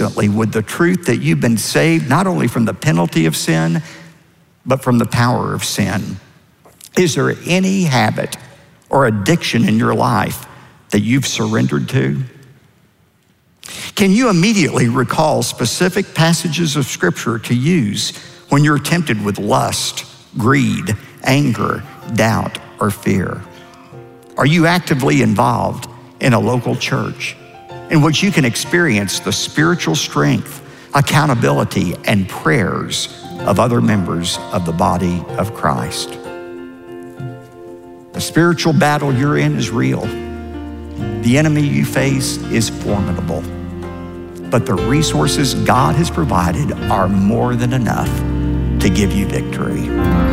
consistently with the truth that you've been saved not only from the penalty of sin, but from the power of sin? Is there any habit or addiction in your life that you've surrendered to? Can you immediately recall specific passages of Scripture to use when you're tempted with lust, greed, anger, doubt, or fear? Are you actively involved in a local church in which you can experience the spiritual strength, accountability, and prayers of other members of the body of Christ? The spiritual battle you're in is real. The enemy you face is formidable. But the resources God has provided are more than enough to give you victory.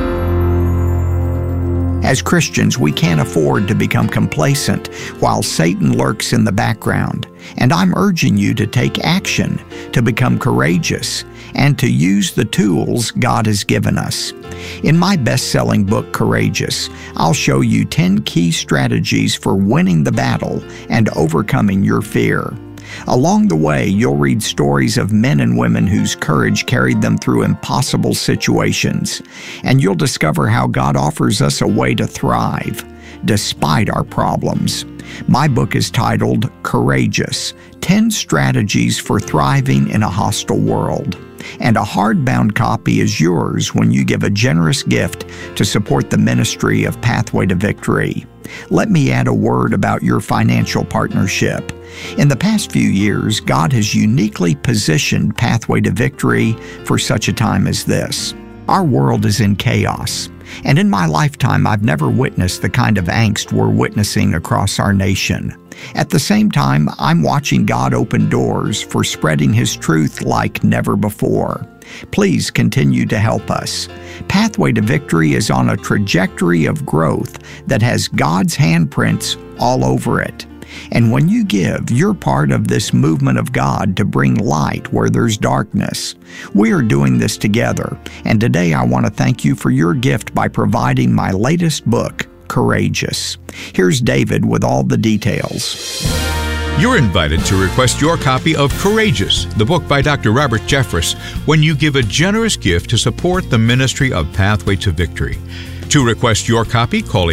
As Christians, we can't afford to become complacent while Satan lurks in the background. And I'm urging you to take action, to become courageous, and to use the tools God has given us. In my best-selling book, Courageous, I'll show you 10 key strategies for winning the battle and overcoming your fear. Along the way, you'll read stories of men and women whose courage carried them through impossible situations, and you'll discover how God offers us a way to thrive despite our problems. My book is titled Courageous: 10 Strategies for Thriving in a Hostile World. And a hardbound copy is yours when you give a generous gift to support the ministry of Pathway to Victory. Let me add a word about your financial partnership. In the past few years, God has uniquely positioned Pathway to Victory for such a time as this. Our world is in chaos, and in my lifetime, I've never witnessed the kind of angst we're witnessing across our nation. At the same time, I'm watching God open doors for spreading His truth like never before. Please continue to help us. Pathway to Victory is on a trajectory of growth that has God's handprints all over it. And when you give, you're part of this movement of God to bring light where there's darkness. We are doing this together, and today I want to thank you for your gift by providing my latest book, Courageous. Here's David with all the details. You're invited to request your copy of Courageous, the book by Dr. Robert Jeffress, when you give a generous gift to support the ministry of Pathway to Victory. To request your copy, call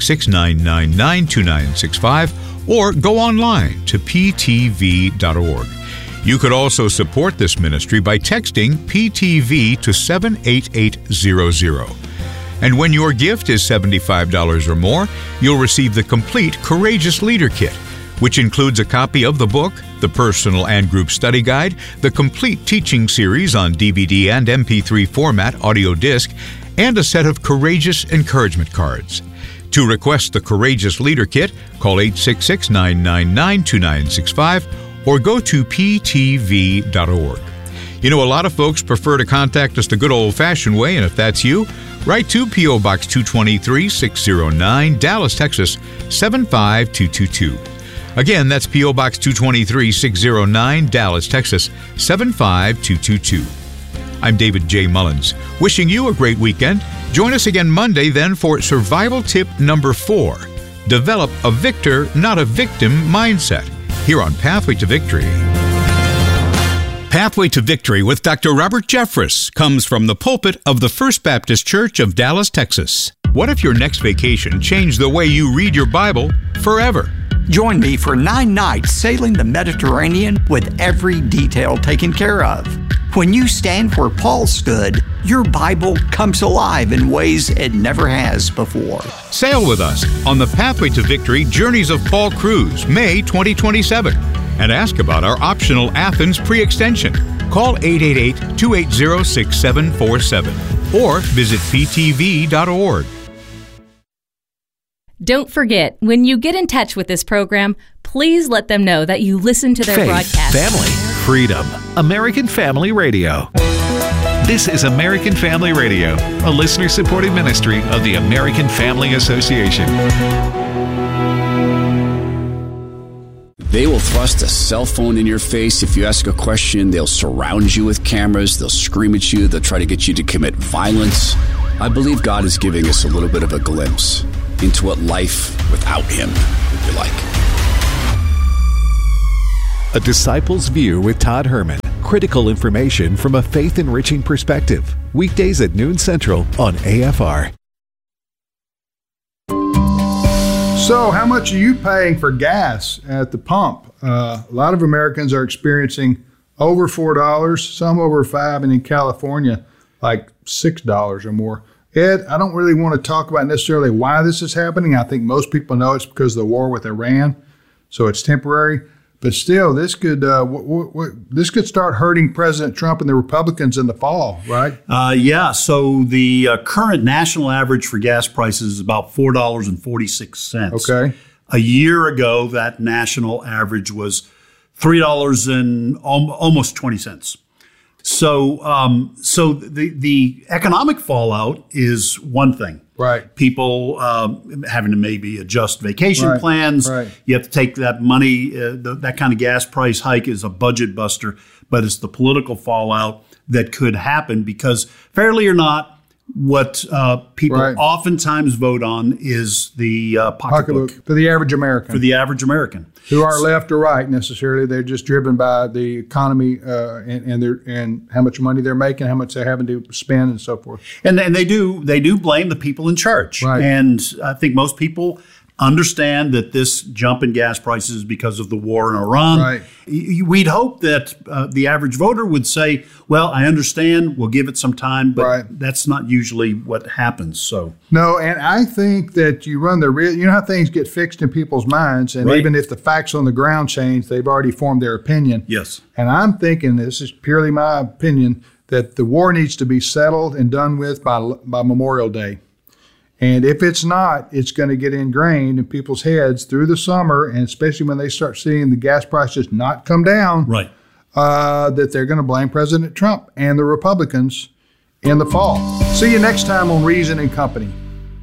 866-999-2965 or go online to ptv.org. You could also support this ministry by texting PTV to 78800. And when your gift is $75 or more, you'll receive the complete Courageous Leader Kit, which includes a copy of the book, the personal and group study guide, the complete teaching series on DVD and MP3 format audio disc, and a set of Courageous encouragement cards. To request the Courageous Leader Kit, call 866-999-2965 or go to ptv.org. You know, a lot of folks prefer to contact us the good old-fashioned way, and if that's you, write to P.O. Box 223, 609, Dallas, Texas, 75222. Again, that's P.O. Box 223, 609, Dallas, Texas, 75222. I'm David J. Mullins, wishing you a great weekend. Join us again Monday then for survival tip number 4. Develop a victor, not a victim mindset. Here on Pathway to Victory. Pathway to Victory with Dr. Robert Jeffress comes from the pulpit of the First Baptist Church of Dallas, Texas. What if your next vacation changed the way you read your Bible forever? Join me for 9 nights sailing the Mediterranean with every detail taken care of. When you stand where Paul stood, your Bible comes alive in ways it never has before. Sail with us on the Pathway to Victory Journeys of Paul Cruise, May 2027, and ask about our optional Athens pre-extension. Call 888-280-6747 or visit ptv.org. Don't forget, when you get in touch with this program, please let them know that you listen to their Faith, broadcast. family, freedom. American Family Radio. This is American Family Radio, a listener-supported ministry of the American Family Association. They will thrust a cell phone in your face. If you ask a question, they'll surround you with cameras. They'll scream at you. They'll try to get you to commit violence. I believe God is giving us a little bit of a glimpse into what life without Him would be like. A Disciple's View with Todd Herman, critical information from a faith-enriching perspective. Weekdays at noon Central on AFR. So how much are you paying for gas at the pump? A lot of Americans are experiencing over $4, some over $5, and in California, like $6 or more. Ed, I don't really want to talk about necessarily why this is happening. I think most people know it's because of the war with Iran, so it's temporary. But still, this could start hurting President Trump and the Republicans in the fall, right? So the current national average for gas prices is about $4.46. Okay. A year ago, that national average was $3 and almost 20 cents. So the economic fallout is one thing. Right. People having to maybe adjust vacation plans. Right. You have to take that money. That kind of gas price hike is a budget buster, but it's the political fallout that could happen because, fairly or not, what people oftentimes vote on is the pocketbook for the average American. For the average American, who aren't left or right necessarily. They're just driven by the economy and how much money they're making, how much they're having to spend, and so forth. And they do blame the people in charge. Right. And I think most people understand that this jump in gas prices is because of the war in Iran. Right. We'd hope that the average voter would say, well, I understand, we'll give it some time, but that's not usually what happens. So no, and I think that you run the risk. You know how things get fixed in people's minds, and even if the facts on the ground change, they've already formed their opinion. Yes. And I'm thinking, this is purely my opinion, that the war needs to be settled and done with by Memorial Day. And if it's not, it's going to get ingrained in people's heads through the summer, and especially when they start seeing the gas prices not come down, that they're going to blame President Trump and the Republicans in the fall. See you next time on Reason and Company.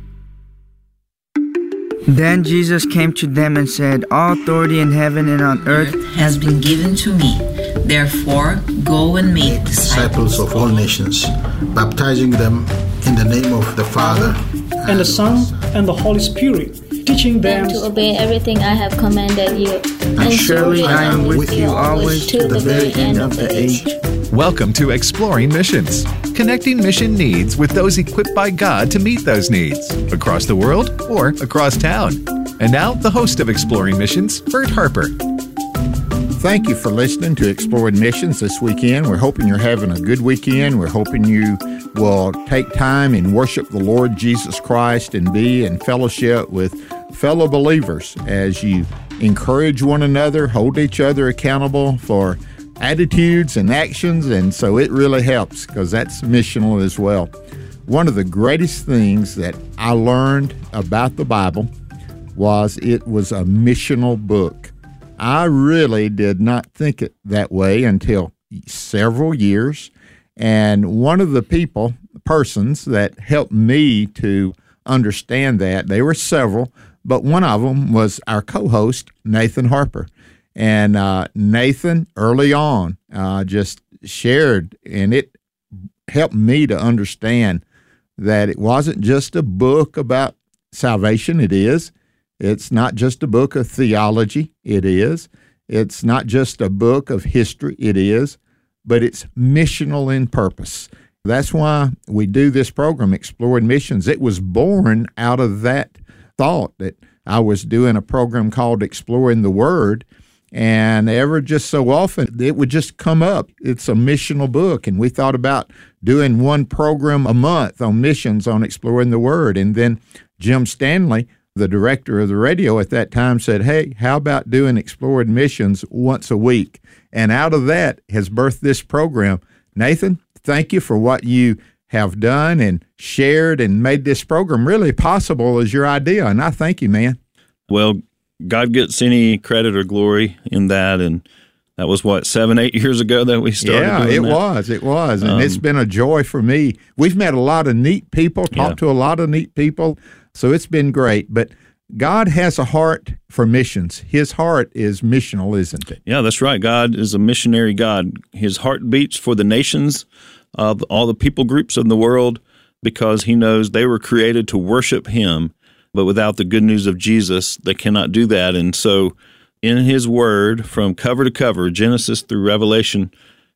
Then Jesus came to them and said, "All authority in heaven and on earth has been given to me. Therefore, go and make disciples of all nations, baptizing them in the name of the Father, and the Son, and the Holy Spirit, teaching them to obey everything I have commanded you. And surely I am with you always to the very end of the age." Welcome to Exploring Missions, connecting mission needs with those equipped by God to meet those needs, across the world or across town. And now, the host of Exploring Missions, Bert Harper. Thank you for listening to Exploring Missions this weekend. We're hoping you're having a good weekend. We're hoping you will take time and worship the Lord Jesus Christ and be in fellowship with fellow believers as you encourage one another, hold each other accountable for attitudes and actions, and so it really helps because that's missional as well. One of the greatest things that I learned about the Bible was it was a missional book. I really did not think it that way until several years, and one of the persons that helped me to understand that, there were several, but one of them was our co-host, Nathan Harper. And Nathan, early on, just shared, and it helped me to understand that it wasn't just a book about salvation. It is. It's not just a book of theology. It is. It's not just a book of history. It is. But it's missional in purpose. That's why we do this program, Exploring Missions. It was born out of that thought that I was doing a program called Exploring the Word, and ever just so often it would just come up. It's a missional book, and we thought about doing one program a month on missions on Exploring the Word. And then Jim Stanley, the director of the radio at that time, said, "Hey, how about doing Exploring Missions once a week?" And out of that has birthed this program. Nathan, thank you for what you have done and shared and made this program really possible as your idea, and I thank you, man. Well, God gets any credit or glory in that, and that was, 7-8 years ago that we started doing that? It was, and it's been a joy for me. We've met a lot of neat people, talked to a lot of neat people, so it's been great, but God has a heart for missions. His heart is missional, isn't it? Yeah, that's right. God is a missionary God. His heart beats for the nations, of all the people groups in the world, because he knows they were created to worship him. But without the good news of Jesus, they cannot do that. And so in his word, from cover to cover, Genesis through Revelation,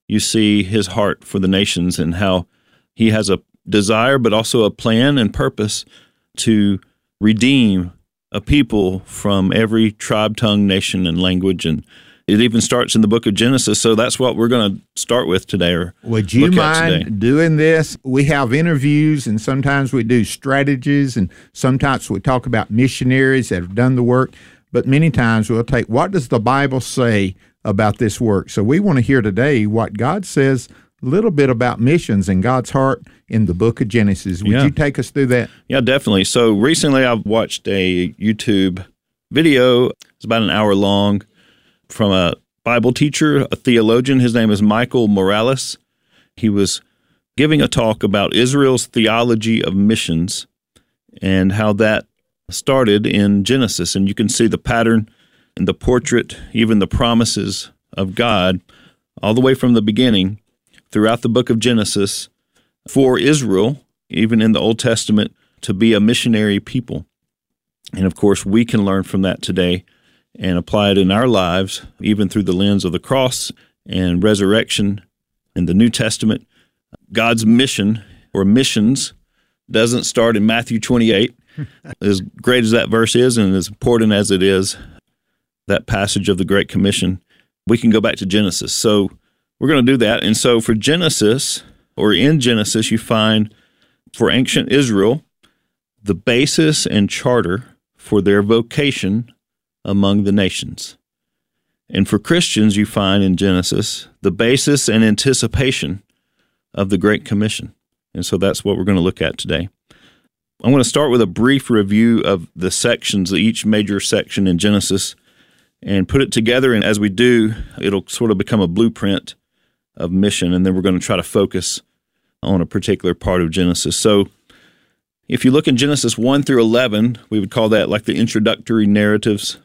you see his heart for the nations and how he has a desire, but also a plan and purpose to redeem a people from every tribe, tongue, nation, and language. And it even starts in the book of Genesis. So that's what we're going to start with today. Would you mind doing this? We have interviews, and sometimes we do strategies, and sometimes we talk about missionaries that have done the work. But many times we'll take, what does the Bible say about this work? So we want to hear today what God says a little bit about missions and God's heart in the book of Genesis. Would you take us through that? Yeah, definitely. So recently I've watched a YouTube video. It's about an hour long from a Bible teacher, a theologian. His name is Michael Morales. He was giving a talk about Israel's theology of missions and how that started in Genesis. And you can see the pattern and the portrait, even the promises of God, all the way from the beginning throughout the book of Genesis for Israel, even in the Old Testament, to be a missionary people. And of course, we can learn from that today and apply it in our lives, even through the lens of the cross and resurrection in the New Testament. God's mission or missions doesn't start in Matthew 28. As great as that verse is and as important as it is, that passage of the Great Commission, we can go back to Genesis. So we're going to do that. And so for Genesis, or in Genesis, you find for ancient Israel, the basis and charter for their vocation among the nations. And for Christians, you find in Genesis the basis and anticipation of the Great Commission. And so that's what we're going to look at today. I'm going to start with a brief review of the sections, each major section in Genesis, and put it together. And as we do, it'll sort of become a blueprint of mission. And then we're going to try to focus on a particular part of Genesis. So if you look in Genesis 1 through 11, we would call that like the introductory narratives.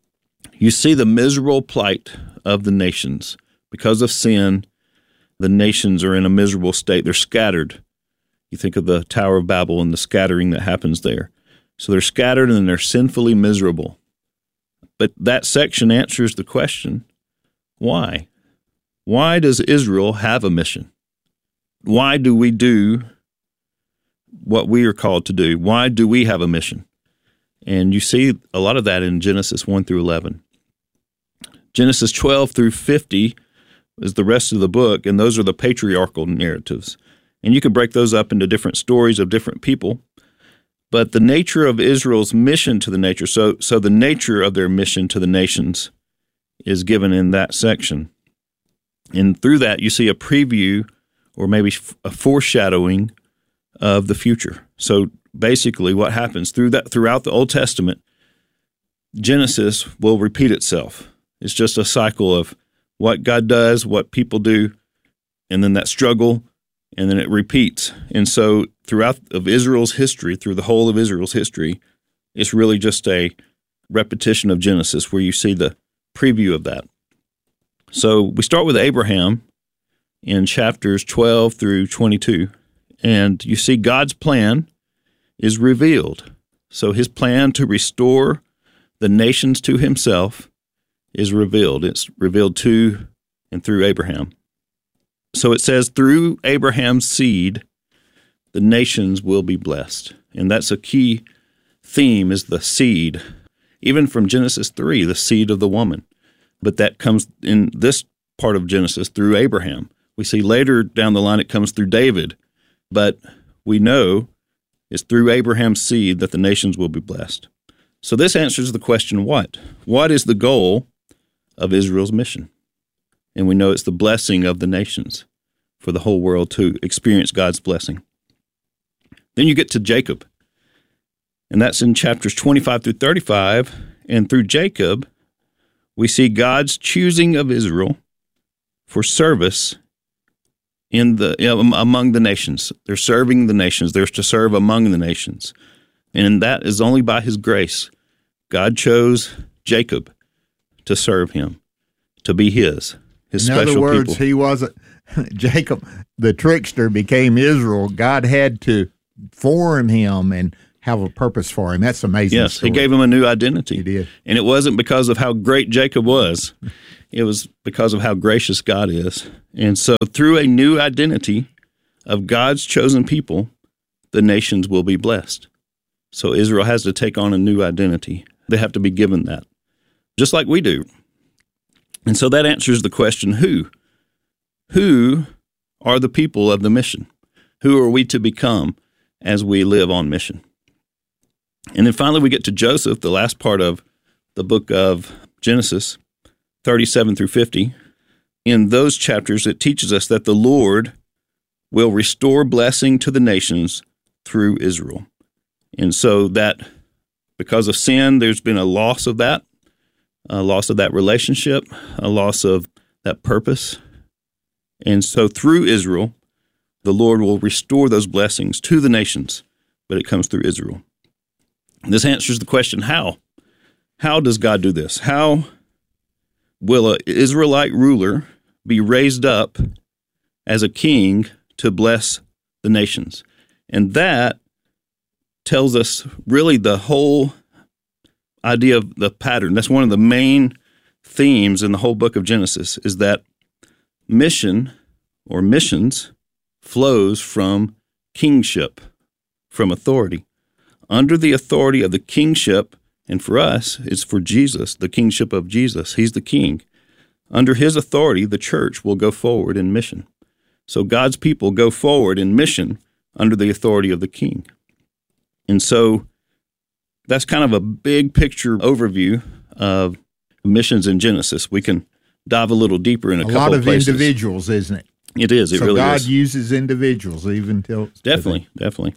You see the miserable plight of the nations. Because of sin, the nations are in a miserable state. They're scattered. You think of the Tower of Babel and the scattering that happens there. So they're scattered and they're sinfully miserable. But that section answers the question, why? Why does Israel have a mission? Why do we do what we are called to do? Why do we have a mission? And you see a lot of that in Genesis 1 through 11. Genesis 12 through 50 is the rest of the book, and those are the patriarchal narratives. And you can break those up into different stories of different people. But the nature of Israel's mission to the nature, so the nature of their mission to the nations is given in that section. And through that, you see a preview or maybe a foreshadowing of the future. So basically what happens throughout the Old Testament, Genesis will repeat itself. It's just a cycle of what God does, what people do, and then that struggle, and then it repeats. And so throughout of Israel's history, through the whole of Israel's history, it's really just a repetition of Genesis where you see the preview of that. So we start with Abraham in chapters 12 through 22, and you see God's plan is revealed. So his plan to restore the nations to himself is revealed. It's revealed to and through Abraham. So it says, through Abraham's seed, the nations will be blessed. And that's a key theme, is the seed. Even from Genesis 3, the seed of the woman. But that comes in this part of Genesis through Abraham. We see later down the line it comes through David. But we know it's through Abraham's seed that the nations will be blessed. So this answers the question, what? What is the goal of Israel's mission? And we know it's the blessing of the nations for the whole world to experience God's blessing. Then you get to Jacob, and that's in chapters 25 through 35. And through Jacob, we see God's choosing of Israel for service among the nations. They're serving the nations. They're to serve among the nations. And that is only by his grace. God chose Jacob to serve him, to be his special people. In other words, he wasn't, Jacob, the trickster, became Israel. God had to form him and have a purpose for him. That's amazing. Yes, story. He gave him a new identity. He did. And it wasn't because of how great Jacob was. It was because of how gracious God is. And so through a new identity of God's chosen people, the nations will be blessed. So Israel has to take on a new identity. They have to be given that, just like we do. And so that answers the question, who? Who are the people of the mission? Who are we to become as we live on mission? And then finally we get to Joseph, the last part of the book of Genesis, 37 through 50. In those chapters, it teaches us that the Lord will restore blessing to the nations through Israel. And so that because of sin, there's been a loss of that relationship, a loss of that purpose. And so through Israel, the Lord will restore those blessings to the nations, but it comes through Israel. This answers the question, how? How does God do this? How will an Israelite ruler be raised up as a king to bless the nations? And that tells us really the whole idea of the pattern. That's one of the main themes in the whole book of Genesis, is that mission or missions flows from kingship, from authority. Under the authority of the kingship, and for us, it's for Jesus, the kingship of Jesus. He's the king. Under his authority, the church will go forward in mission. So God's people go forward in mission under the authority of the king. And so that's kind of a big picture overview of missions in Genesis. We can dive a little deeper in a couple of places. A lot of individuals, isn't it? It is. It really is. So God uses individuals even till... Definitely.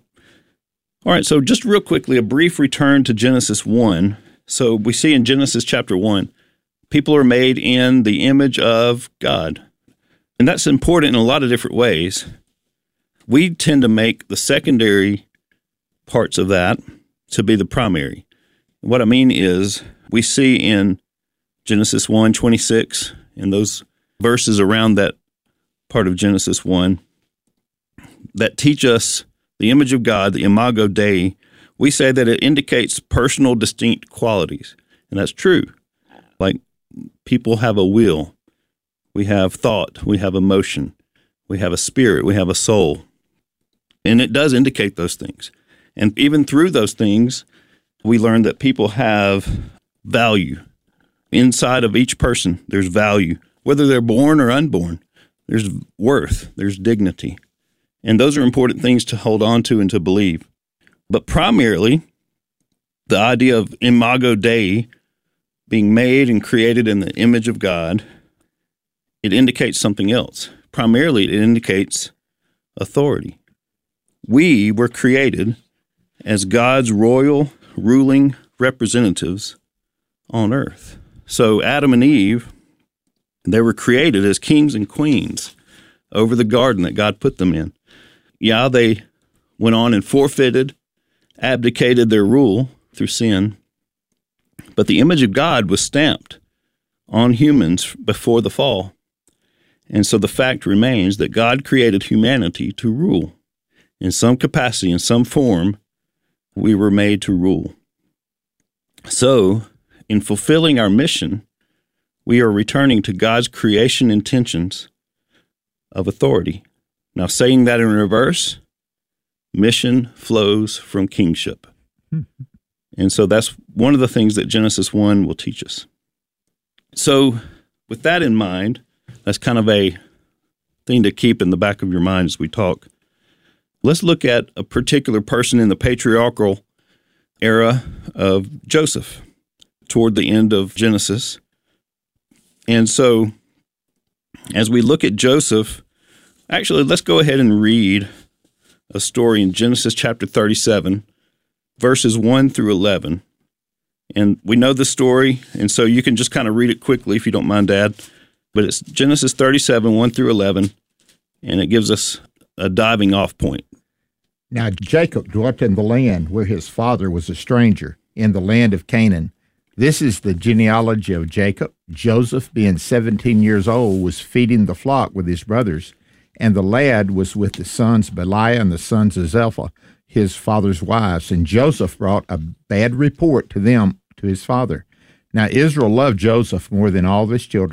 All right, so just real quickly, a brief return to Genesis 1. So we see in Genesis chapter 1, people are made in the image of God. And that's important in a lot of different ways. We tend to make the secondary parts of that to be the primary. What I mean is, we see in Genesis 1:26, and those verses around that part of Genesis 1, that teach us the image of God, the imago Dei. We say that it indicates personal, distinct qualities. And that's true. Like, people have a will. We have thought. We have emotion. We have a spirit. We have a soul. And it does indicate those things. And even through those things, we learn that people have value. Inside of each person, there's value. Whether they're born or unborn, there's worth, there's dignity. And those are important things to hold on to and to believe. But primarily, the idea of imago Dei, being made and created in the image of God, it indicates something else. Primarily, it indicates authority. We were created as God's royal, ruling representatives on earth. So Adam and Eve, they were created as kings and queens over the garden that God put them in. Yeah, they went on and forfeited, abdicated their rule through sin, but the image of God was stamped on humans before the fall. And so the fact remains that God created humanity to rule. In some capacity, in some form, we were made to rule. So, in fulfilling our mission, we are returning to God's creation intentions of authority. Now, saying that in reverse, mission flows from kingship. And so that's one of the things that Genesis 1 will teach us. So, with that in mind, that's kind of a thing to keep in the back of your mind as we talk. Let's look at a particular person in the patriarchal era of Joseph toward the end of Genesis. And so, as we look at Joseph, actually, let's go ahead and read a story in Genesis chapter 37, verses 1 through 11. And we know the story, and so you can just kind of read it quickly if you don't mind, Dad. But it's Genesis 37, 1 through 11, and it gives us a diving off point. Now Jacob dwelt in the land where his father was a stranger, in the land of Canaan. This is the genealogy of Jacob. Joseph, being 17 years old, was feeding the flock with his brothers, and the lad was with the sons Belial and the sons of Zilpah, his father's wives. And Joseph brought a bad report to them, to his father. Now Israel loved Joseph more than all of his children,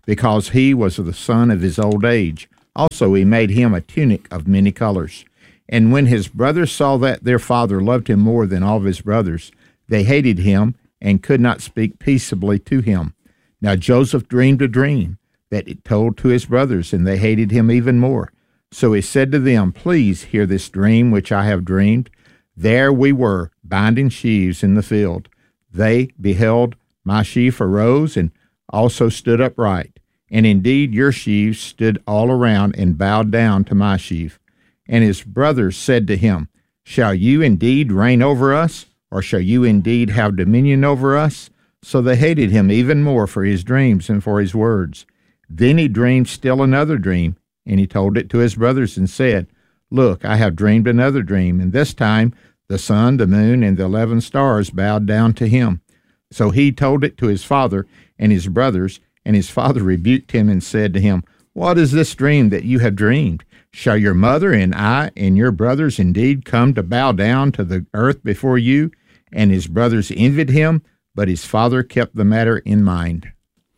because he was the son of his old age. Also he made him a tunic of many colors. And when his brothers saw that their father loved him more than all of his brothers, they hated him and could not speak peaceably to him. Now Joseph dreamed a dream that it told to his brothers, and they hated him even more. So he said to them, Please hear this dream which I have dreamed. There we were, binding sheaves in the field. They beheld, my sheaf arose and also stood upright. And indeed your sheaves stood all around and bowed down to my sheaf. And his brothers said to him, Shall you indeed reign over us, or shall you indeed have dominion over us? So they hated him even more for his dreams and for his words. Then he dreamed still another dream, and he told it to his brothers and said, Look, I have dreamed another dream, and this time the sun, the moon, and the 11 stars bowed down to him. So he told it to his father and his brothers, and his father rebuked him and said to him, What is this dream that you have dreamed? Shall your mother and I and your brothers indeed come to bow down to the earth before you? And his brothers envied him, but his father kept the matter in mind.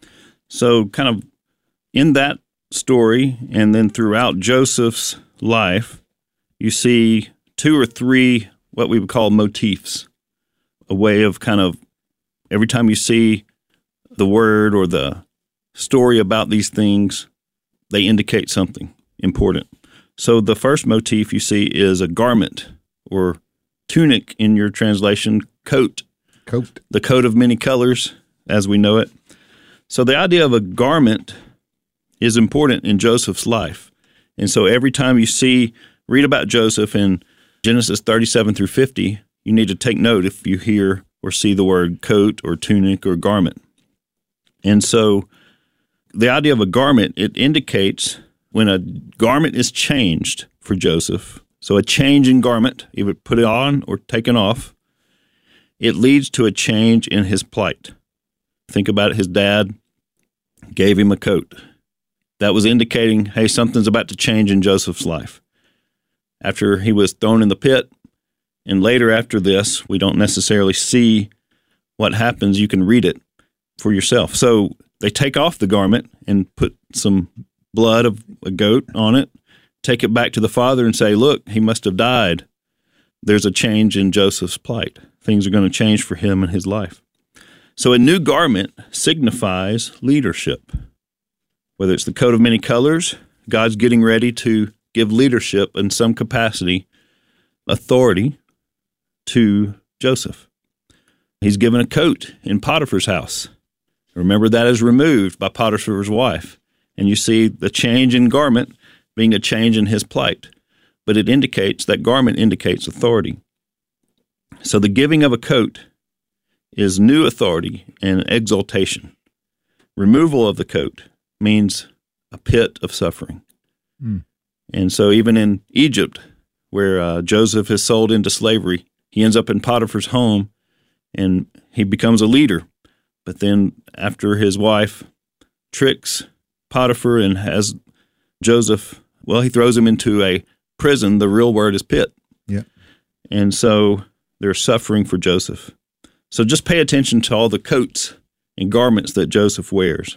So kind of in that story, and then throughout Joseph's life, you see 2 or 3 what we would call motifs, a way of kind of every time you see the word or the story about these things, they indicate something important. So the first motif you see is a garment, or tunic in your translation, coat. Coat. The coat of many colors, as we know it. So the idea of a garment is important in Joseph's life. And so every time you read about Joseph in Genesis 37 through 50, you need to take note if you hear or see the word coat or tunic or garment. And so the idea of a garment, it indicates when a garment is changed for Joseph. So a change in garment, either put it on or taken off, it leads to a change in his plight. Think about it. His dad gave him a coat. That was indicating, hey, something's about to change in Joseph's life. After he was thrown in the pit, and later after this, we don't necessarily see what happens. You can read it for yourself. So they take off the garment and put some blood of a goat on it, take it back to the father and say, look, he must have died. There's a change in Joseph's plight. Things are going to change for him in his life. So a new garment signifies leadership. Whether it's the coat of many colors, God's getting ready to give leadership in some capacity, authority to Joseph. He's given a coat in Potiphar's house. Remember, that is removed by Potiphar's wife. And you see the change in garment being a change in his plight. But it indicates, that garment indicates authority. So the giving of a coat is new authority and exaltation. Removal of the coat means a pit of suffering. And so even in Egypt, where Joseph is sold into slavery, he ends up in Potiphar's home, and he becomes a leader. But then after his wife tricks Potiphar and has Joseph, well, he throws him into a prison. The real word is pit. Yeah. And so they're suffering for Joseph. So just pay attention to all the coats and garments that Joseph wears.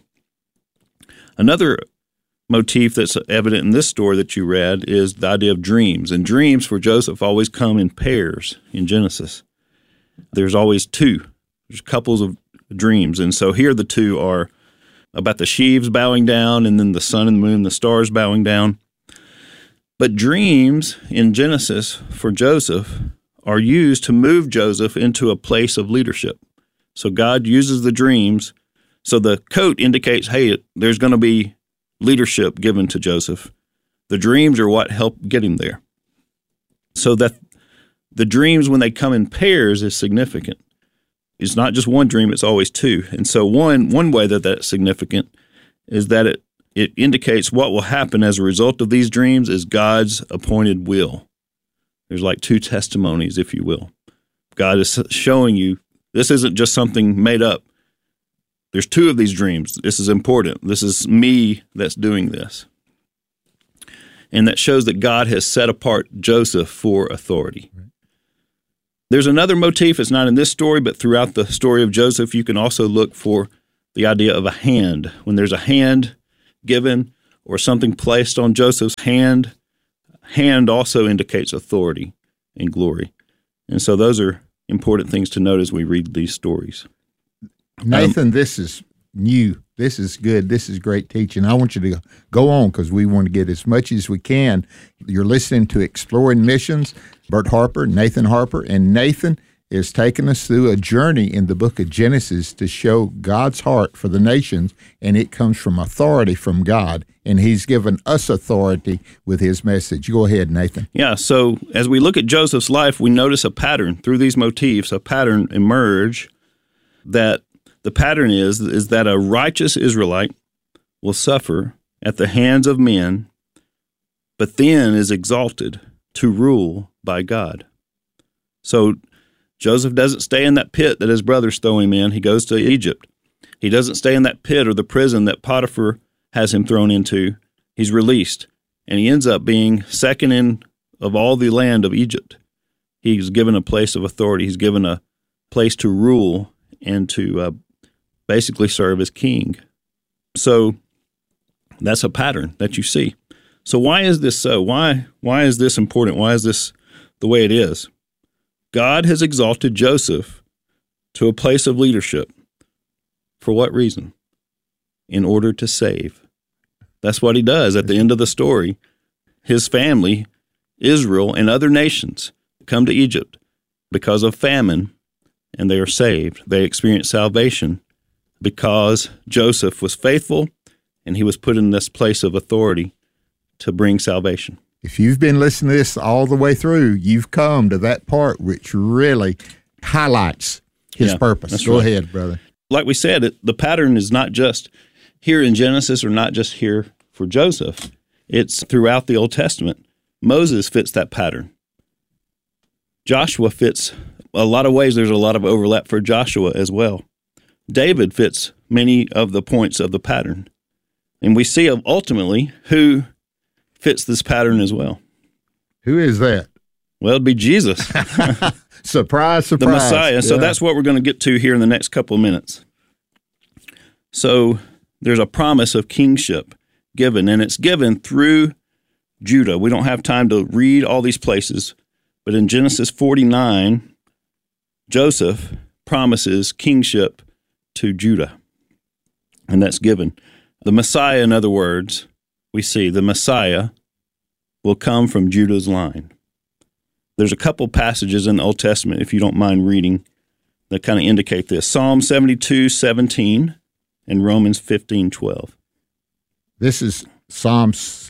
Another motif that's evident in this story that you read is the idea of dreams. And dreams for Joseph always come in pairs in Genesis. There's always 2. There's couples of dreams. And so here the 2 are about the sheaves bowing down, and then the sun and the moon, the stars bowing down. But dreams in Genesis for Joseph are used to move Joseph into a place of leadership. So God uses the dreams. So the coat indicates, hey, there's going to be leadership given to Joseph. The dreams are what help get him there. So that the dreams, when they come in pairs, is significant. It's not just one dream, it's always 2. And so one way that that's significant is that it indicates what will happen as a result of these dreams is God's appointed will. There's like 2 testimonies, if you will. God is showing you this isn't just something made up. There's 2 of these dreams. This is important. This is me that's doing this. And that shows that God has set apart Joseph for authority. Right. There's another motif. It's not in this story, but throughout the story of Joseph, you can also look for the idea of a hand. When there's a hand given or something placed on Joseph's hand, hand also indicates authority and glory. And so those are important things to note as we read these stories. Nathan, this is new. This is good. This is great teaching. I want you to go on because we want to get as much as we can. You're listening to Exploring Missions. Bert Harper, Nathan Harper, and Nathan is taking us through a journey in the book of Genesis to show God's heart for the nations, and it comes from authority from God, and he's given us authority with his message. Go ahead, Nathan. Yeah, so as we look at Joseph's life, we notice a pattern through these motifs, a pattern emerge that the pattern is that a righteous Israelite will suffer at the hands of men, but then is exalted to rule by God. So Joseph doesn't stay in that pit that his brothers throw him in. He goes to Egypt. He doesn't stay in that pit or the prison that Potiphar has him thrown into. He's released, and he ends up being second in of all the land of Egypt. He's given a place of authority. He's given a place to rule and to basically serve as king. So that's a pattern that you see. So why is this so? Why is this important? Why is this the way it is? God has exalted Joseph to a place of leadership. For what reason? In order to save. That's what he does at the end of the story. His family, Israel, and other nations come to Egypt because of famine, and they are saved. They experience salvation because Joseph was faithful, and he was put in this place of authority to bring salvation. If you've been listening to this all the way through, you've come to that part which really highlights his purpose. Go ahead, brother. Like we said, the pattern is not just here in Genesis or not just here for Joseph. It's throughout the Old Testament. Moses fits that pattern. Joshua fits a lot of ways. There's a lot of overlap for Joshua as well. David fits many of the points of the pattern. And we see ultimately who fits this pattern as well. Who is that? Well, it'd be Jesus. Surprise, surprise. The Messiah. So that's what we're going to get to here in the next couple of minutes. So there's a promise of kingship given, and it's given through Judah. We don't have time to read all these places, but in Genesis 49, Joseph promises kingship to Judah, and that's given. The Messiah, in other words, we see the Messiah will come from Judah's line. There's a couple passages in the Old Testament, if you don't mind reading, that kind of indicate this. Psalm 72:17 and Romans 15:12. This is Psalm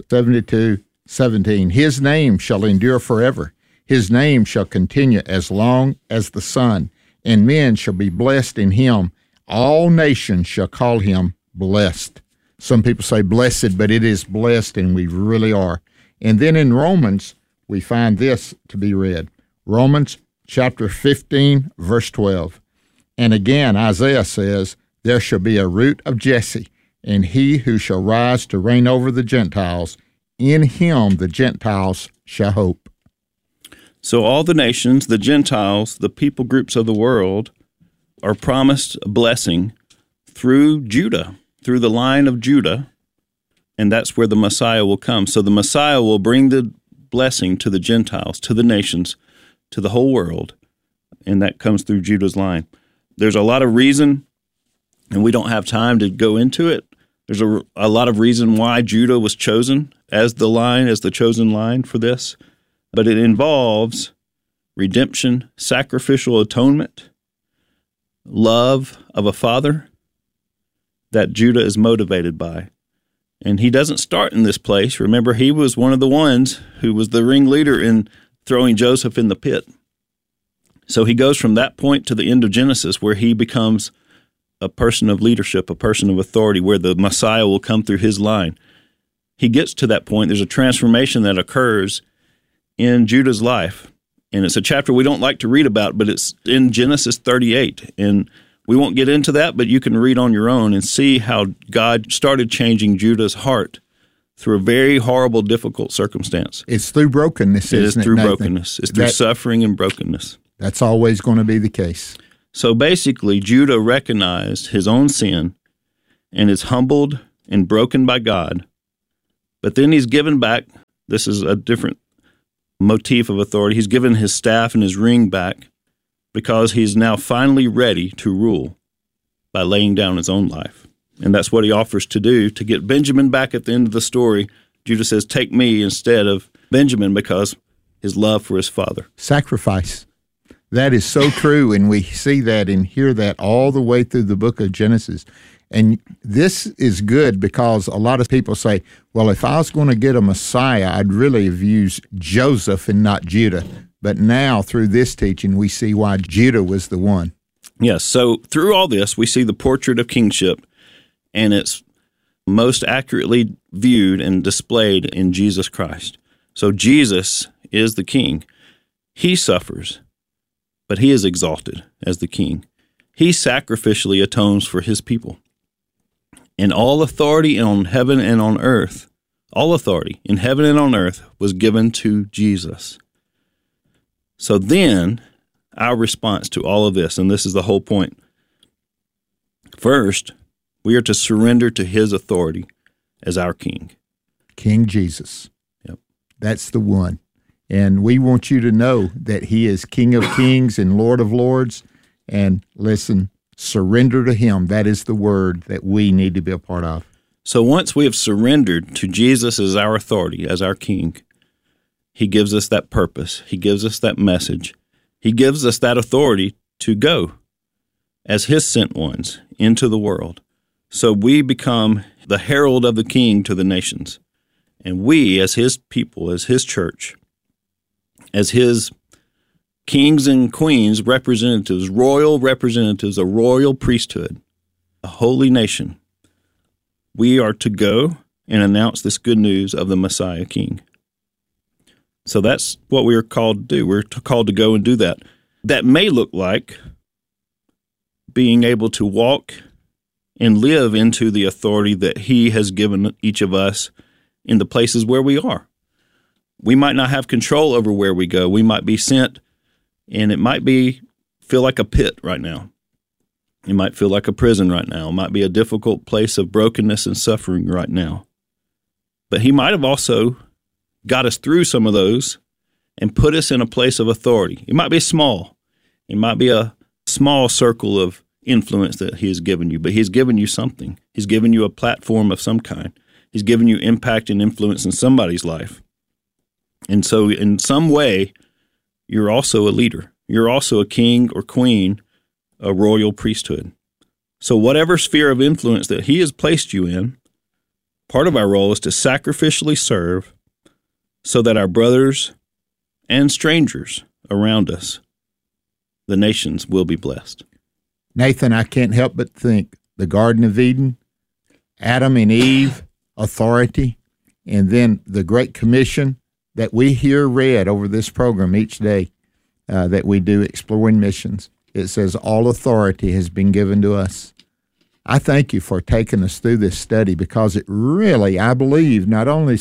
72:17. His name shall endure forever. His name shall continue as long as the sun, and men shall be blessed in him. All nations shall call him blessed. Some people say blessed, but it is blessed, and we really are. And then in Romans, we find this to be read. Romans chapter 15, verse 12. And again, Isaiah says, there shall be a root of Jesse, and he who shall rise to reign over the Gentiles, in him the Gentiles shall hope. So all the nations, the Gentiles, the people groups of the world are promised a blessing through Judah, through the line of Judah, and that's where the Messiah will come. So the Messiah will bring the blessing to the Gentiles, to the nations, to the whole world, and that comes through Judah's line. There's a lot of reason, and we don't have time to go into it. There's a lot of reason why Judah was chosen as the line, as the chosen line for this, but it involves redemption, sacrificial atonement, love of a father that Judah is motivated by. And he doesn't start in this place. Remember, he was one of the ones who was the ringleader in throwing Joseph in the pit. So he goes from that point to the end of Genesis, where he becomes a person of leadership, a person of authority, where the Messiah will come through his line. He gets to that point. There's a transformation that occurs in Judah's life. And it's a chapter we don't like to read about, but it's in Genesis 38. And we won't get into that, but you can read on your own and see how God started changing Judah's heart through a very horrible, difficult circumstance. It's through brokenness, isn't it? It is through brokenness. It's through suffering and brokenness. That's always going to be the case. So basically, Judah recognized his own sin and is humbled and broken by God. But then he's given back, this is a different motif of authority, he's given his staff and his ring back because he's now finally ready to rule by laying down his own life. And that's what he offers to do to get Benjamin back at the end of the story. Judah says, take me instead of Benjamin because his love for his father. Sacrifice. That is so true, and we see that and hear that all the way through the book of Genesis. And this is good because a lot of people say, well, if I was going to get a Messiah, I'd really have used Joseph and not Judah. But now, through this teaching, we see why Judah was the one. Yes, so through all this, we see the portrait of kingship, and it's most accurately viewed and displayed in Jesus Christ. So Jesus is the king. He suffers, but he is exalted as the king. He sacrificially atones for his people. And all authority on heaven and on earth, all authority in heaven and on earth was given to Jesus. So then, our response to all of this, and this is the whole point. First, we are to surrender to his authority as our king. King Jesus. Yep. That's the one. And we want you to know that he is King of Kings and Lord of Lords. And listen, surrender to him. That is the word that we need to be a part of. So once we have surrendered to Jesus as our authority, as our king, he gives us that purpose. He gives us that message. He gives us that authority to go as his sent ones into the world. So we become the herald of the king to the nations. And we, as his people, as his church, as his kings and queens, representatives, royal representatives, a royal priesthood, a holy nation, we are to go and announce this good news of the Messiah King. So that's what we are called to do. We're called to go and do that. That may look like being able to walk and live into the authority that he has given each of us in the places where we are. We might not have control over where we go. We might be sent, and it might feel like a pit right now. It might feel like a prison right now. It might be a difficult place of brokenness and suffering right now. But he might have also got us through some of those and put us in a place of authority. It might be small. It might be a small circle of influence that he has given you, but he's given you something. He's given you a platform of some kind. He's given you impact and influence in somebody's life. And so in some way, you're also a leader. You're also a king or queen, a royal priesthood. So whatever sphere of influence that he has placed you in, part of our role is to sacrificially serve so that our brothers and strangers around us, the nations, will be blessed. Nathan, I can't help but think the Garden of Eden, Adam and Eve, authority, and then the Great Commission that we hear read over this program each day that we do Exploring Missions. It says all authority has been given to us. I thank you for taking us through this study because it really, I believe, not only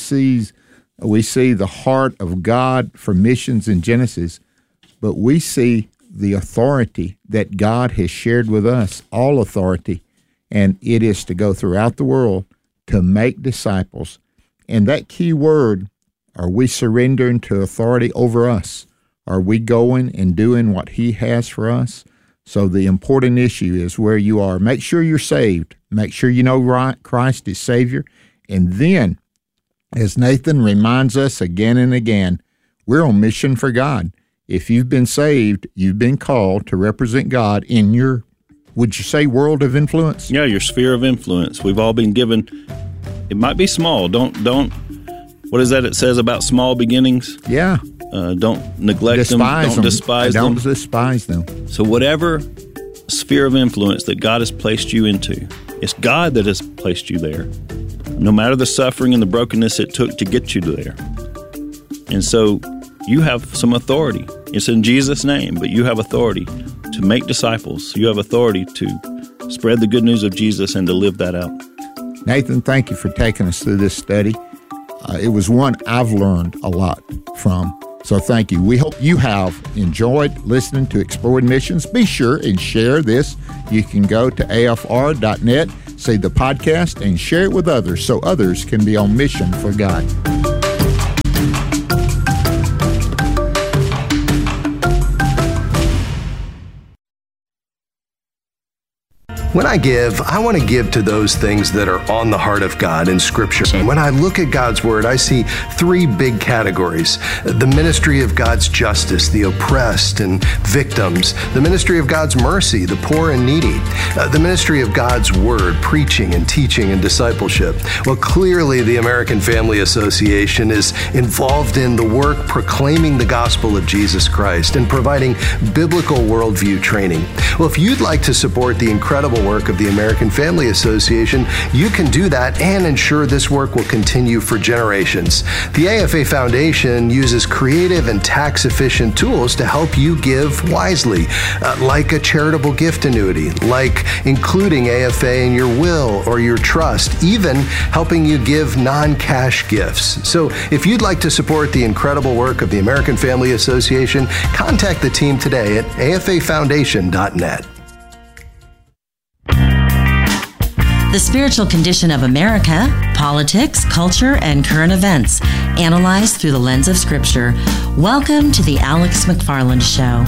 we see the heart of God for missions in Genesis, but we see the authority that God has shared with us, all authority, and it is to go throughout the world to make disciples. And that key word, are we surrendering to authority over us? Are we going and doing what he has for us? So the important issue is where you are. Make sure you're saved. Make sure you know Christ is Savior. And then, as Nathan reminds us again and again, we're on mission for God. If you've been saved, you've been called to represent God in your, would you say, world of influence? Yeah, your sphere of influence. We've all been given, it might be small. Don't, what is that it says about small beginnings? Yeah. Don't neglect them. Don't despise them. Don't despise them. So whatever sphere of influence that God has placed you into, it's God that has placed you there. No matter the suffering and the brokenness it took to get you there. And so you have some authority. It's in Jesus' name, but you have authority to make disciples. You have authority to spread the good news of Jesus and to live that out. Nathan, thank you for taking us through this study. It was one I've learned a lot from. So thank you. We hope you have enjoyed listening to Exploring Missions. Be sure and share this. You can go to afr.net save the podcast, and share it with others so others can be on mission for God. When I give, I want to give to those things that are on the heart of God in Scripture. And when I look at God's Word, I see three big categories. The ministry of God's justice, the oppressed and victims. The ministry of God's mercy, the poor and needy. The ministry of God's Word, preaching and teaching and discipleship. Well, clearly the American Family Association is involved in the work proclaiming the gospel of Jesus Christ and providing biblical worldview training. Well, if you'd like to support the incredible work of the American Family Association, you can do that and ensure this work will continue for generations. The AFA Foundation uses creative and tax-efficient tools to help you give wisely, like a charitable gift annuity, like including AFA in your will or your trust, even helping you give non-cash gifts. So if you'd like to support the incredible work of the American Family Association, contact the team today at afafoundation.net. The spiritual condition of America, politics, culture, and current events, analyzed through the lens of Scripture. Welcome to the Alex McFarland Show.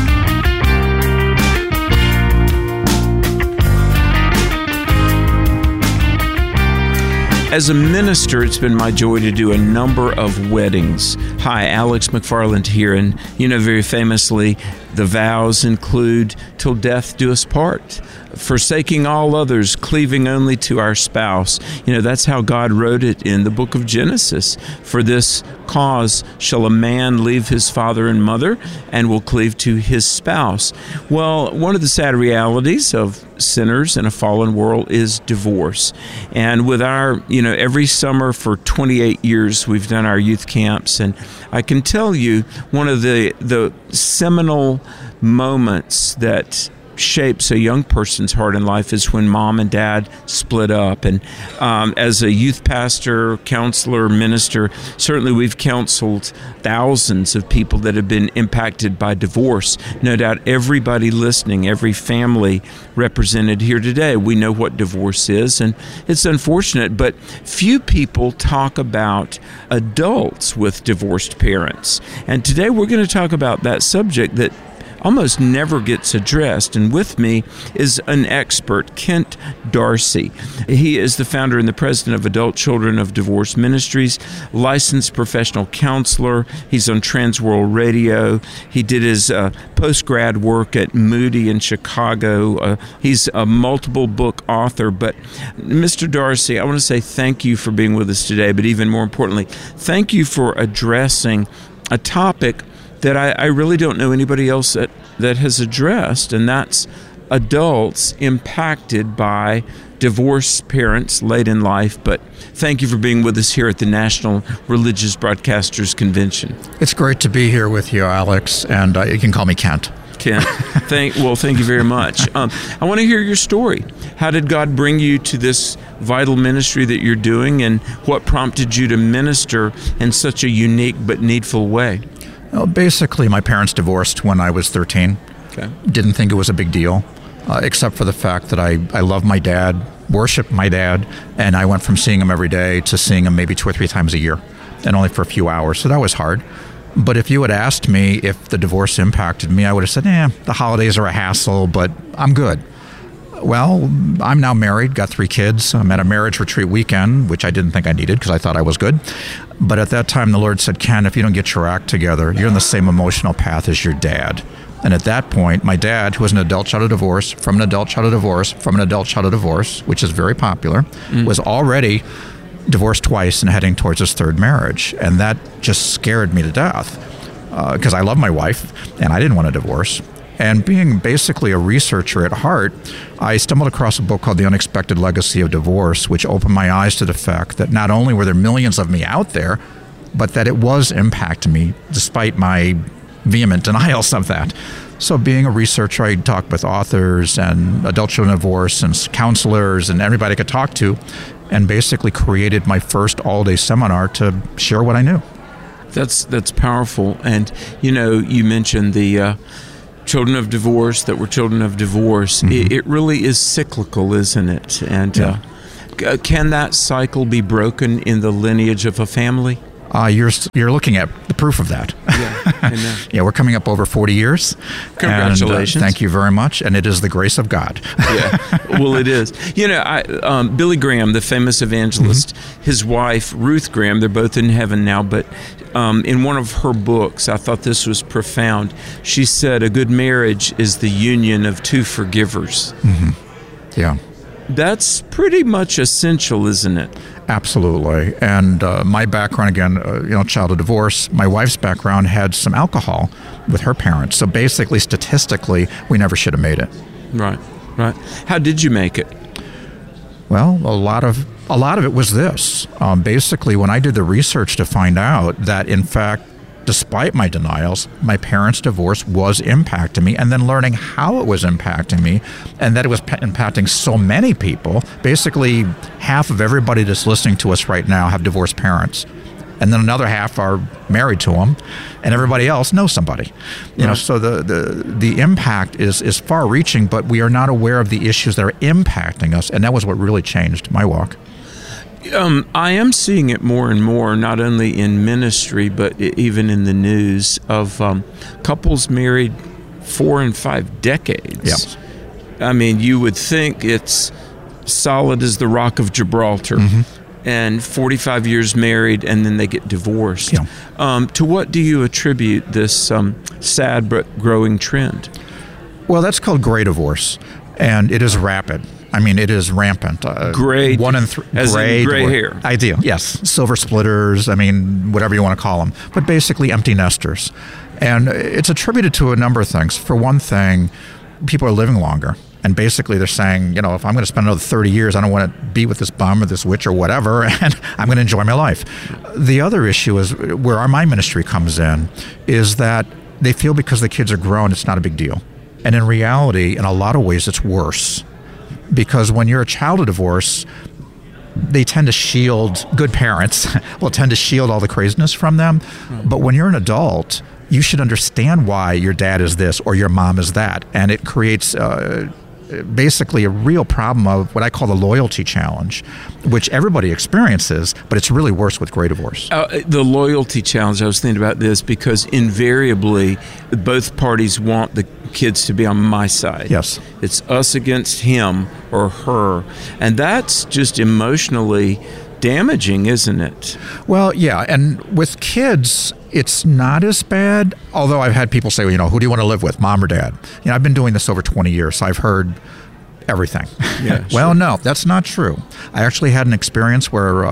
As a minister, it's been my joy to do a number of weddings. Hi, Alex McFarland here, and you know, very famously, the vows include, till death do us part, forsaking all others, cleaving only to our spouse. You know, that's how God wrote it in the book of Genesis. For this cause shall a man leave his father and mother and will cleave to his spouse. Well, one of the sad realities of sinners in a fallen world is divorce. And with our, every summer for 28 years, we've done our youth camps. And I can tell you, one of the seminal moments that shapes a young person's heart in life is when mom and dad split up. And as a youth pastor, counselor, minister, certainly we've counseled thousands of people that have been impacted by divorce. No doubt everybody listening, every family represented here today, we know what divorce is, and it's unfortunate, but few people talk about adults with divorced parents. And today we're going to talk about that subject that almost never gets addressed. And with me is an expert, Kent Darcy. He is the founder and the president of Adult Children of Divorce Ministries, licensed professional counselor. He's on Transworld Radio. He did his post-grad work at Moody in Chicago. He's a multiple book author. But Mr. Darcy, I want to say thank you for being with us today, but even more importantly, thank you for addressing a topic that I really don't know anybody else that has addressed, and that's adults impacted by divorced parents late in life. But thank you for being with us here at the National Religious Broadcasters Convention. It's great to be here with you, Alex, and you can call me Kent. Kent, thank you very much. I want to hear your story. How did God bring you to this vital ministry that you're doing, and what prompted you to minister in such a unique but needful way? Well, basically, my parents divorced when I was 13. Okay. Didn't think it was a big deal, except for the fact that I love my dad, worship my dad, and I went from seeing him every day to seeing him maybe 2 or 3 times a year, and only for a few hours, so that was hard. But if you had asked me if the divorce impacted me, I would have said, the holidays are a hassle, but I'm good. Well, I'm now married, got 3 kids. I'm at a marriage retreat weekend, which I didn't think I needed because I thought I was good. But at that time, the Lord said, Ken, if you don't get your act together, you're on the same emotional path as your dad. And at that point, my dad, who was an adult child of divorce, from an adult child of divorce, from an adult child of divorce, which is very popular, was already divorced twice and heading towards his 3rd marriage. And that just scared me to death because I love my wife and I didn't want a divorce. And being basically a researcher at heart, I stumbled across a book called The Unexpected Legacy of Divorce, which opened my eyes to the fact that not only were there millions of me out there, but that it was impacting me despite my vehement denials of that. So being a researcher, I talked with authors and adult children of divorce and counselors and everybody I could talk to, and basically created my first all-day seminar to share what I knew. That's powerful. And, you mentioned the children of divorce that were children of divorce. Mm-hmm. It really is cyclical, isn't it? And can that cycle be broken in the lineage of a family? You're looking at the proof of that. Yeah, we're coming up over 40 years. Congratulations. And, thank you very much. And it is the grace of God. Well, it is. You know, Billy Graham, the famous evangelist, his wife, Ruth Graham, they're both in heaven now, but in one of her books, I thought this was profound. She said, a good marriage is the union of two forgivers. Yeah. That's pretty much essential, isn't it? Absolutely. And my background, again, child of divorce, my wife's background had some alcohol with her parents. So basically, statistically, we never should have made it. Right. How did you make it? Well, a lot of it was this. Basically, when I did the research to find out that, in fact, despite my denials, my parents' divorce was impacting me, and then learning how it was impacting me and that it was impacting so many people. Basically, half of everybody that's listening to us right now have divorced parents. And then another half are married to them, and everybody else knows somebody. You know, so the impact is far-reaching, but we are not aware of the issues that are impacting us, and that was what really changed my walk. I am seeing it more and more, not only in ministry, but even in the news, of couples married 4 and 5 decades. Yes. I mean, you would think it's solid as the Rock of Gibraltar, and 45 years married, and then they get divorced. To what do you attribute this sad but growing trend? Well, that's called gray divorce, and it is rapid. I mean, it is rampant. Gray, 1 in 3, as in gray hair. Ideal, yes. Silver splitters, I mean, whatever you want to call them. But basically empty nesters. And it's attributed to a number of things. For one thing, people are living longer. And basically they're saying, if I'm going to spend another 30 years, I don't want to be with this bum or this witch or whatever, and I'm going to enjoy my life. The other issue is where my ministry comes in, is that they feel because the kids are grown, it's not a big deal. And in reality, in a lot of ways, it's worse. Because when you're a child of divorce, they tend to shield, good parents will tend to shield all the craziness from them. But when you're an adult, you should understand why your dad is this or your mom is that. And it creates basically a real problem of what I call the loyalty challenge, which everybody experiences, but it's really worse with gray divorce. The loyalty challenge, I was thinking about this because invariably both parties want the kids to be on my side. Yes. It's us against him or her. And that's just emotionally damaging, isn't it? Well, yeah. And with kids, it's not as bad. Although I've had people say, who do you want to live with, mom or dad? I've been doing this over 20 years, so I've heard everything. Yeah, Well, no, that's not true. I actually had an experience where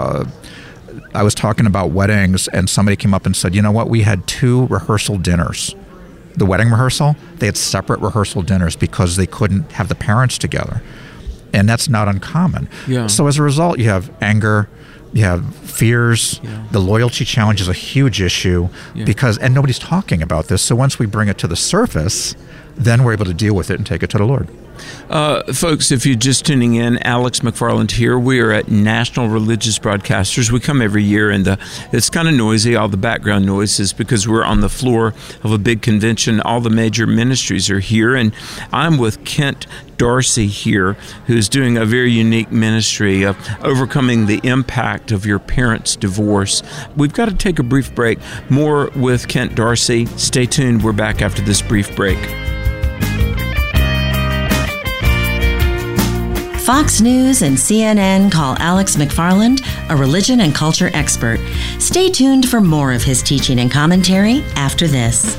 I was talking about weddings, and somebody came up and said, you know what, we had 2 rehearsal dinners. The wedding rehearsal, they had separate rehearsal dinners because they couldn't have the parents together. And that's not uncommon. Yeah. So as a result, you have anger, you have fears. Yeah. The loyalty challenge is a huge issue and nobody's talking about this. So once we bring it to the surface, then we're able to deal with it and take it to the Lord. Folks, if you're just tuning in, Alex McFarland here. We are at National Religious Broadcasters. We come every year, and it's kind of noisy, all the background noises, because we're on the floor of a big convention. All the major ministries are here, and I'm with Kent Darcy here, who's doing a very unique ministry of overcoming the impact of your parents' divorce. We've got to take a brief break. More with Kent Darcy. Stay tuned. We're back after this brief break. Fox News and CNN call Alex McFarland a religion and culture expert. Stay tuned for more of his teaching and commentary after this.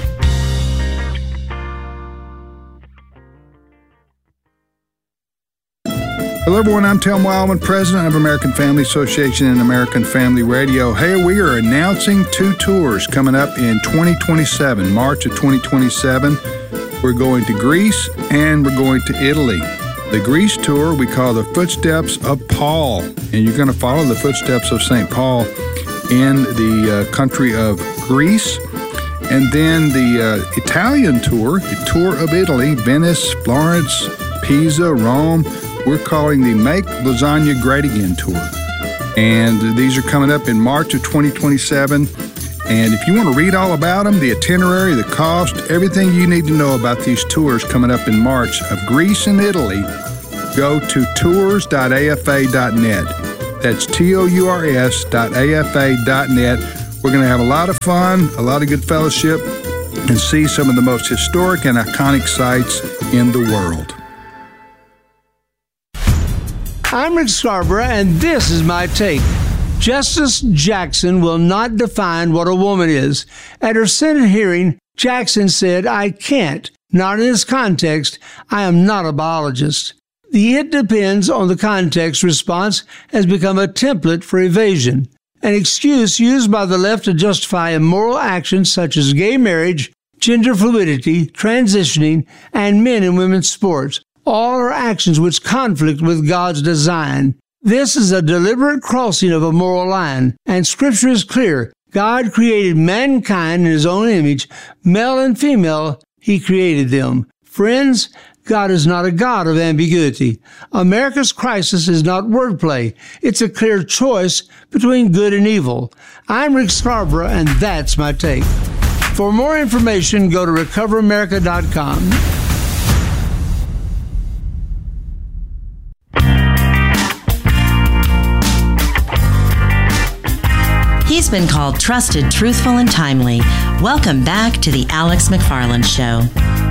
Hello, everyone. I'm Tel Wildman, president of American Family Association and American Family Radio. Hey, we are announcing 2 tours coming up in 2027, March of 2027. We're going to Greece and we're going to Italy. The Greece tour we call the Footsteps of Paul, and you're going to follow the footsteps of St. Paul in the country of Greece. And then the Italian tour, the Tour of Italy, Venice, Florence, Pisa, Rome. We're calling the Make Lasagna Great Again tour. And these are coming up in March of 2027. And if you want to read all about them, the itinerary, the cost, everything you need to know about these tours coming up in March of Greece and Italy, go to tours.afa.net. That's tours.afa.net. We're going to have a lot of fun, a lot of good fellowship, and see some of the most historic and iconic sites in the world. I'm Rick Scarborough, and this is my take. Justice Jackson will not define what a woman is. At her Senate hearing, Jackson said, "I can't. Not in this context. I am not a biologist." The "it depends on the context" response has become a template for evasion, an excuse used by the left to justify immoral actions such as gay marriage, gender fluidity, transitioning, and men and women's sports. All are actions which conflict with God's design. This is a deliberate crossing of a moral line, and Scripture is clear. God created mankind in His own image. Male and female, He created them. Friends, God is not a God of ambiguity. America's crisis is not wordplay. It's a clear choice between good and evil. I'm Rick Scarborough, and that's my take. For more information, go to recoveramerica.com. He's been called trusted, truthful, and timely. Welcome back to the Alex McFarland Show.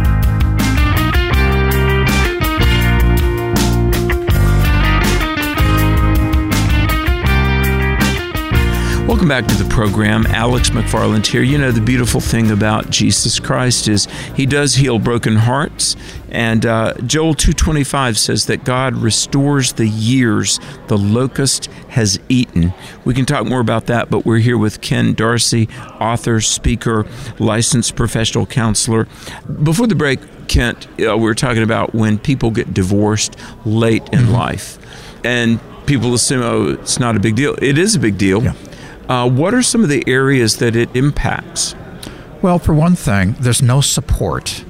Welcome back to the program. Alex McFarland here. You know, the beautiful thing about Jesus Christ is He does heal broken hearts. And Joel 2:25 says that God restores the years the locust has eaten. We can talk more about that, but we're here with Ken Darcy, author, speaker, licensed professional counselor. Before the break, Kent, we were talking about when people get divorced late in life. And people assume, oh, it's not a big deal. It is a big deal. Yeah. What are some of the areas that it impacts? Well, for one thing, there's no support.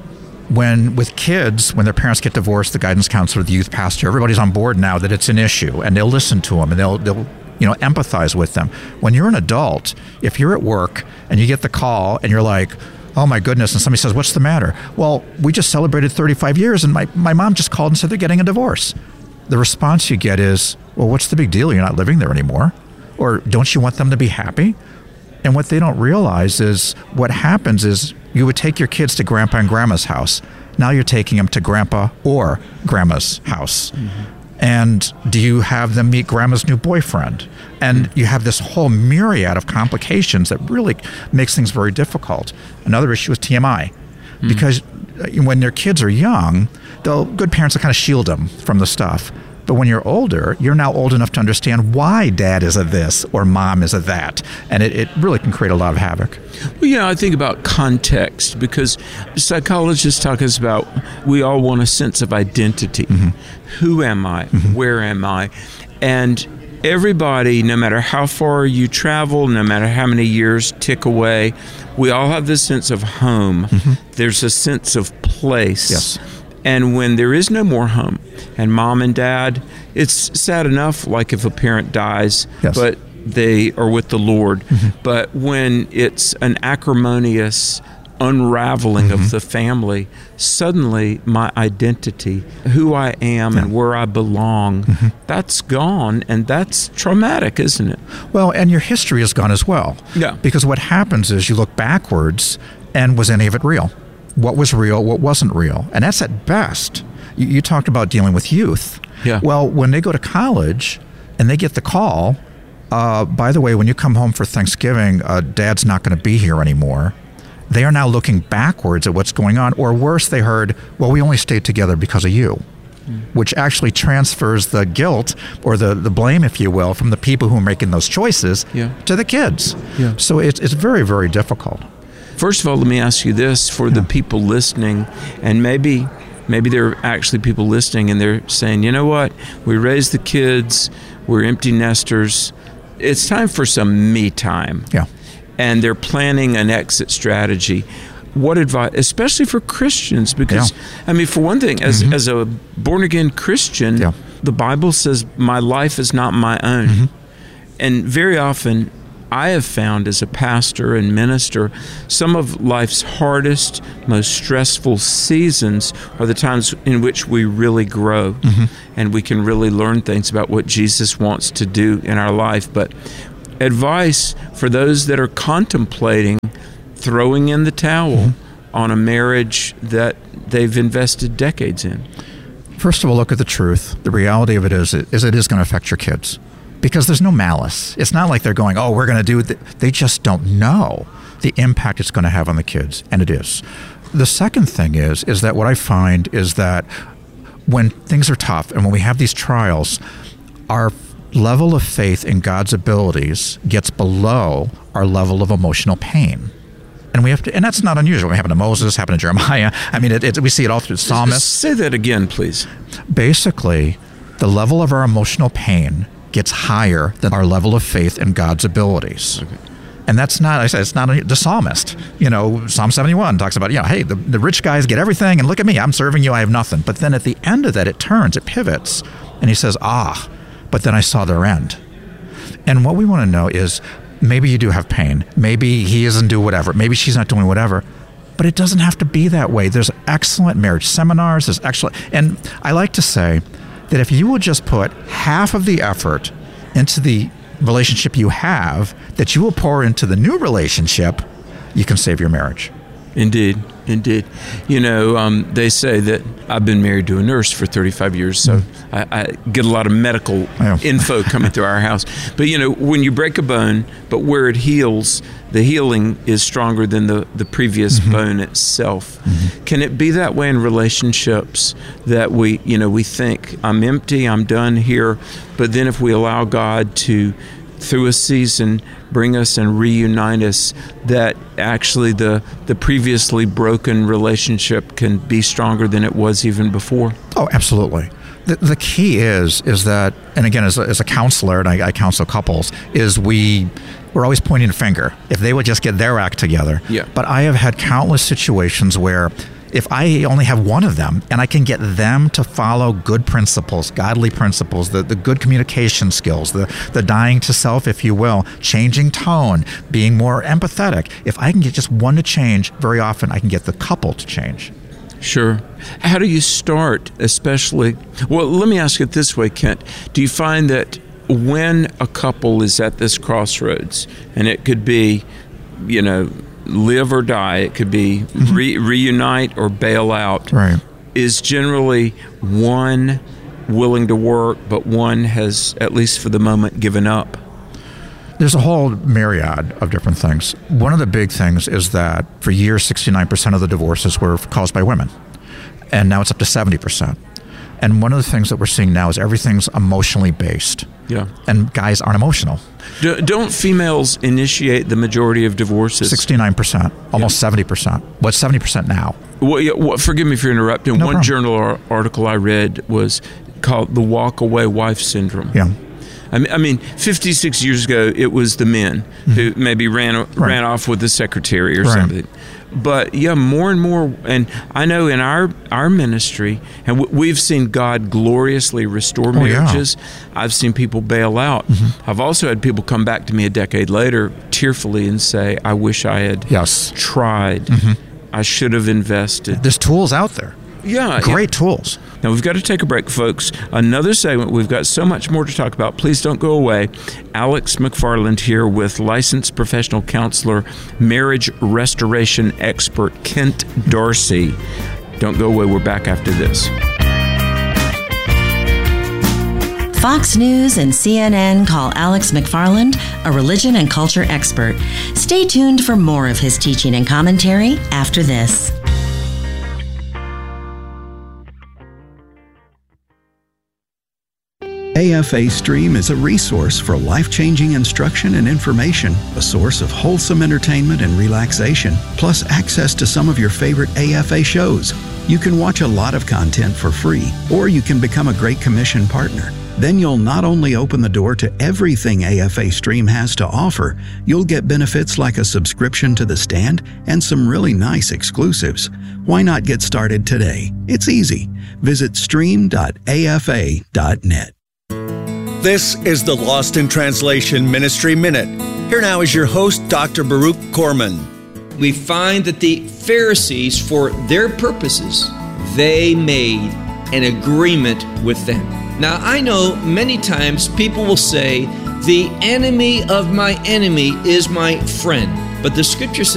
With kids, when their parents get divorced, the guidance counselor, the youth pastor, everybody's on board now that it's an issue, and they'll listen to them, and they'll empathize with them. When you're an adult, if you're at work and you get the call and you're like, oh my goodness, and somebody says, what's the matter? Well, we just celebrated 35 years and my mom just called and said they're getting a divorce. The response you get is, well, what's the big deal? You're not living there anymore. Or don't you want them to be happy? And what they don't realize is what happens is you would take your kids to grandpa and grandma's house. Now you're taking them to grandpa or grandma's house. Mm-hmm. And do you have them meet grandma's new boyfriend? And you have this whole myriad of complications that really makes things very difficult. Another issue is TMI. Mm-hmm. Because when their kids are young, good parents will kind of shield them from the stuff. But when you're older, you're now old enough to understand why dad is a this or mom is a that. And it really can create a lot of havoc. Well, yeah, I think about context because psychologists talk us about we all want a sense of identity. Mm-hmm. Who am I? Mm-hmm. Where am I? And everybody, no matter how far you travel, no matter how many years tick away, we all have this sense of home. Mm-hmm. There's a sense of place. Yes. And when there is no more home, and mom and dad, it's sad enough, like if a parent dies, yes. but they are with the Lord. Mm-hmm. But when it's an acrimonious unraveling mm-hmm. of the family, suddenly my identity, who I am and where I belong, mm-hmm. that's gone, and that's traumatic, isn't it? Well, and your history is gone as well. Yeah. Because what happens is you look backwards, and was any of it real? What was real, what wasn't real? And that's at best. You talked about dealing with youth. Yeah. Well, when they go to college and they get the call, by the way, when you come home for Thanksgiving, Dad's not going to be here anymore. They are now looking backwards at what's going on. Or worse, they heard, well, we only stayed together because of you, which actually transfers the guilt or the blame, if you will, from the people who are making those choices to the kids. Yeah. So it's very, very difficult. First of all, let me ask you this for the people listening, and maybe there are actually people listening and they're saying, you know what, we raised the kids, we're empty nesters, it's time for some me time. Yeah. And they're planning an exit strategy. What advice, especially for Christians, because, I mean, for one thing, as a born-again Christian, the Bible says, my life is not my own. Mm-hmm. And very often, I have found as a pastor and minister, some of life's hardest, most stressful seasons are the times in which we really grow and we can really learn things about what Jesus wants to do in our life. But advice for those that are contemplating throwing in the towel on a marriage that they've invested decades in. First of all, look at the truth. The reality of it is it is going to affect your kids. Because there's no malice. It's not like they're going, oh, we're going to do it. They just don't know the impact it's going to have on the kids, and it is. The second thing is that what I find is that when things are tough and when we have these trials, our level of faith in God's abilities gets below our level of emotional pain. And we have to, and that's not unusual. It happened to Moses, happened to Jeremiah. I mean, we see it all through the psalmists. Say that again, please. Basically, the level of our emotional pain gets higher than our level of faith in God's abilities. Okay. And that's not, I said, it's not the psalmist. Psalm 71 talks about, hey, the rich guys get everything, and look at me, I'm serving you, I have nothing. But then at the end of that, it pivots, and he says, but then I saw their end. And what we want to know is, maybe you do have pain. Maybe he isn't doing whatever. Maybe she's not doing whatever. But it doesn't have to be that way. There's excellent marriage seminars. There's excellent, and I like to say that if you will just put half of the effort into the relationship you have, that you will pour into the new relationship, you can save your marriage. Indeed. They say that I've been married to a nurse for 35 years, so I get a lot of medical info coming through our house. But, when you break a bone, but where it heals, the healing is stronger than the previous bone itself. Can it be that way in relationships that we think, I'm empty, I'm done here, but then if we allow God to, through a season, bring us and reunite us, that actually the previously broken relationship can be stronger than it was even before? Oh, absolutely. The key is that, and again, as a counselor, and I counsel couples, is we're always pointing a finger. If they would just get their act together. Yeah. But I have had countless situations where if I only have one of them and I can get them to follow good principles, godly principles, the good communication skills, the dying to self, if you will, changing tone, being more empathetic. If I can get just one to change, very often I can get the couple to change. Sure. How do you start, especially? Well, let me ask it this way, Kent. Do you find that when a couple is at this crossroads, and it could be, live or die, it could be reunite or bail out, right, is generally one willing to work, but one has, at least for the moment, given up? There's a whole myriad of different things. One of the big things is that for years, 69% of the divorces were caused by women, and now it's up to 70%. And one of the things that we're seeing now is everything's emotionally based. Yeah. And guys aren't emotional. Don't females initiate the majority of divorces? 69%, almost 70%. What's 70% now? Well, forgive me for interrupting. No One problem. journal article I read was called the walk-away wife syndrome. Yeah. I mean, 56 years ago, it was the men who maybe ran off with the secretary or something. But yeah, more and more, and I know in our ministry, and we've seen God gloriously restore marriages. I've seen people bail out. I've also had people come back to me a decade later tearfully and say, I wish I had tried. I should have invested. There's tools out there. Yeah. Great tools. Now, we've got to take a break, folks. Another segment. We've got so much more to talk about. Please don't go away. Alex McFarland here with licensed professional counselor, marriage restoration expert Kent Dorsey. Don't go away. We're back after this. Fox News and CNN call Alex McFarland a religion and culture expert. Stay tuned for more of his teaching and commentary after this. AFA Stream is a resource for life-changing instruction and information, a source of wholesome entertainment and relaxation, plus access to some of your favorite AFA shows. You can watch a lot of content for free, or you can become a Great Commission partner. Then you'll not only open the door to everything AFA Stream has to offer, you'll get benefits like a subscription to The Stand and some really nice exclusives. Why not get started today? It's easy. Visit stream.afa.net. This is the Lost in Translation Ministry Minute. Here now is your host, Dr. Baruch Corman. We find that the Pharisees, for their purposes, they made an agreement with them. Now, I know many times people will say, the enemy of my enemy is my friend. But the scripture says